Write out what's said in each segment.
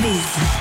Showbiz.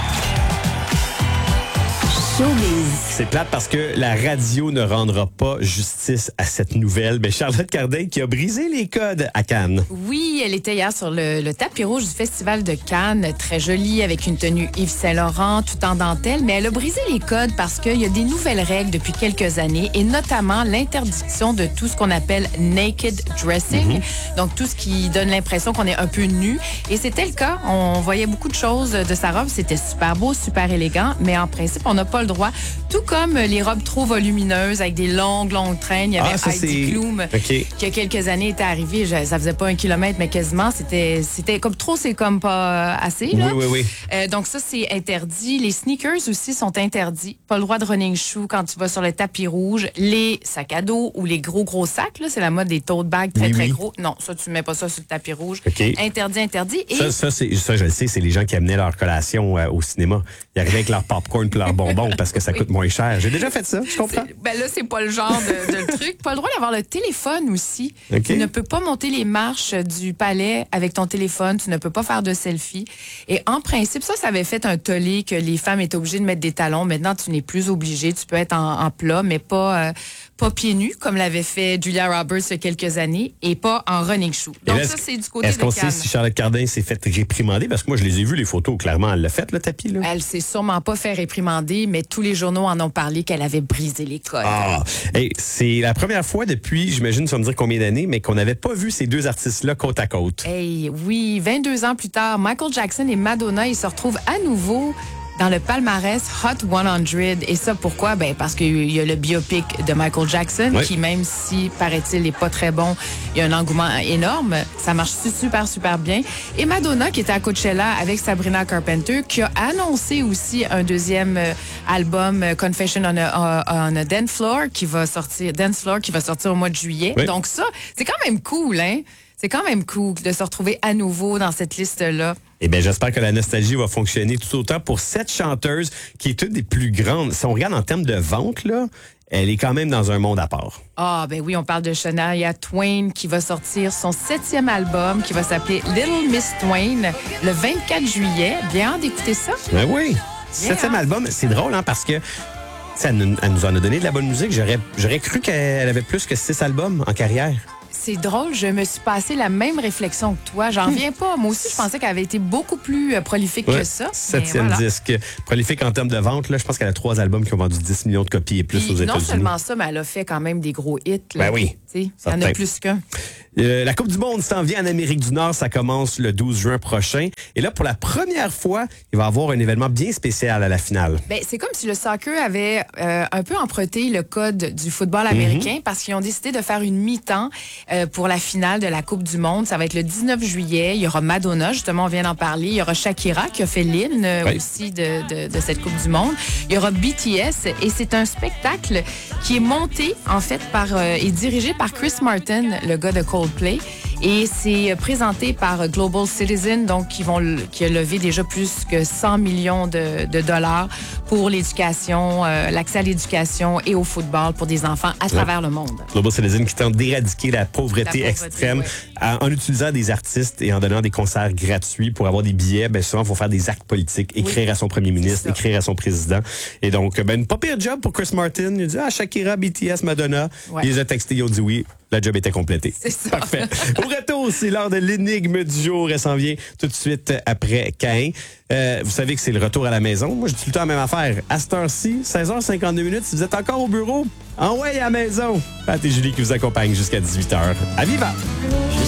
Showbiz. C'est plate parce que la radio ne rendra pas justice à cette nouvelle. Mais Charlotte Cardin qui a brisé les codes à Cannes. Oui, elle était hier sur le tapis rouge du Festival de Cannes, très jolie, avec une tenue Yves Saint-Laurent, tout en dentelle. Mais elle a brisé les codes parce qu'il y a des nouvelles règles depuis quelques années, et notamment l'interdiction de tout ce qu'on appelle naked dressing. Donc, tout ce qui donne l'impression qu'on est un peu nu. Et c'était le cas. On voyait beaucoup de choses de sa robe. C'était super beau, super élégant. Mais en principe, on n'a pas le droit. Tout comme les robes trop volumineuses avec des longues traînes. Il y avait Heidi Klum qui, il y a quelques années, était arrivée. Ça faisait pas 1 kilomètre, mais quasiment. C'était comme trop, c'est comme pas assez. Là. Oui. Donc ça, c'est interdit. Les sneakers aussi sont interdits. Pas le droit de running shoe quand tu vas sur le tapis rouge. Les sacs à dos ou les gros sacs, là, c'est la mode des tote bags très gros. Non, ça, tu mets pas ça sur le tapis rouge. Interdit. Et... Ça, je le sais, c'est les gens qui amenaient leur collation au cinéma. Ils arrivaient avec leur popcorn et leurs bonbons parce que ça coûte moins cher. J'ai déjà fait ça, je comprends. Ben là, c'est pas le genre de truc. Pas le droit d'avoir le téléphone aussi. Okay. Tu ne peux pas monter les marches du palais avec ton téléphone. Tu ne peux pas faire de selfie. Et en principe, ça avait fait un tollé que les femmes étaient obligées de mettre des talons. Maintenant, tu n'es plus obligé. Tu peux être en plat, mais pas pieds nus, comme l'avait fait Julia Roberts il y a quelques années, et pas en running shoe. Donc ça, c'est du côté de Cannes. Est-ce qu'on sait si Charlotte Cardin s'est fait réprimander? Parce que moi, je les ai vus, les photos. Clairement, elle l'a fait, le tapis, là. Elle s'est sûrement pas fait réprimander, mais tous les journaux en ont parlé qu'elle avait brisé les codes. C'est la première fois depuis, j'imagine, tu vas me dire combien d'années, mais qu'on n'avait pas vu ces deux artistes-là côte à côte. Oui, 22 ans plus tard, Michael Jackson et Madonna, ils se retrouvent à nouveau dans le palmarès Hot 100. Et ça, pourquoi? Parce qu'il y a le biopic de Michael Jackson, qui, même si, paraît-il, n'est pas très bon, il y a un engouement énorme. Ça marche super bien. Et Madonna, qui était à Coachella avec Sabrina Carpenter, qui a annoncé aussi un deuxième album, Confession on a Dance Floor, qui va sortir au mois de juillet. Oui. Donc ça, c'est quand même cool, hein? C'est quand même cool de se retrouver à nouveau dans cette liste-là. Eh bien, j'espère que la nostalgie va fonctionner tout autant pour cette chanteuse qui est une des plus grandes. Si on regarde en termes de vente, là, elle est quand même dans un monde à part. Oui, on parle de Shania Twain qui va sortir son 7e album qui va s'appeler Little Miss Twain le 24 juillet. Bien hâte d'écouter ça. Ben oui. 7e album, c'est drôle, hein, parce que elle nous en a donné de la bonne musique. J'aurais cru qu'elle avait plus que 6 albums en carrière. C'est drôle, je me suis passé la même réflexion que toi. J'en reviens pas. Moi aussi, je pensais qu'elle avait été beaucoup plus prolifique que ça. 7e disque. Prolifique en termes de vente, là, je pense qu'elle a 3 albums qui ont vendu 10 millions de copies et plus aux États-Unis. Non seulement ça, mais elle a fait quand même des gros hits. Là. Ben oui. Il y en a plus qu'un. La Coupe du monde s'en vient en Amérique du Nord. Ça commence le 12 juin prochain. Et là, pour la première fois, il va y avoir un événement bien spécial à la finale. C'est comme si le soccer avait un peu emprunté le code du football américain parce qu'ils ont décidé de faire une mi-temps pour la finale de la Coupe du monde. Ça va être le 19 juillet. Il y aura Madonna, justement, on vient d'en parler. Il y aura Shakira qui a fait l'hymne aussi de cette Coupe du monde. Il y aura BTS et c'est un spectacle qui est monté, en fait, et dirigé par Chris Martin, le gars de Coldplay. Et c'est présenté par Global Citizen, donc qui a levé déjà plus que 100 millions de dollars pour l'éducation, l'accès à l'éducation et au football pour des enfants à travers le monde. Global Citizen qui tente d'éradiquer la pauvreté extrême en utilisant des artistes et en donnant des concerts gratuits pour avoir des billets. Souvent, il faut faire des actes politiques, écrire à son premier ministre, écrire à son président. Et donc, une pas pire job pour Chris Martin. Il a dit, Shakira, BTS, Madonna. Il les a textés, ils ont dit oui. La job était complétée. C'est ça. Parfait. Au retour, c'est l'heure de l'énigme du jour. Elle s'en vient tout de suite après Caïn. Vous savez que c'est le retour à la maison. Moi, je dis tout le temps la même affaire. À cette heure-ci, 16h52, si vous êtes encore au bureau, à la maison. Pat et Julie qui vous accompagnent jusqu'à 18h. À Viva!